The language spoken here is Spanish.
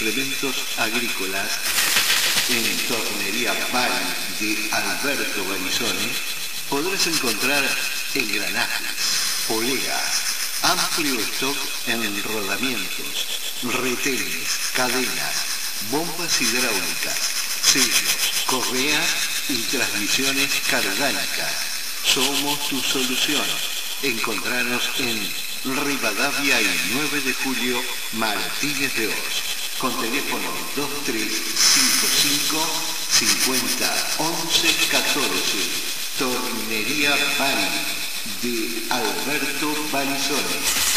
implementos agrícolas en Tornería Bari de Alberto Barizone podrás encontrar engranajes, poleas, amplio stock en rodamientos, retenes, cadenas, bombas hidráulicas, sellos, correas y transmisiones cargánicas. Somos tu solución. Encontranos en Rivadavia y 9 de Julio, Martínez de Oz, con teléfono 2355 50 11 14. Tornería Bari de Alberto Barizone.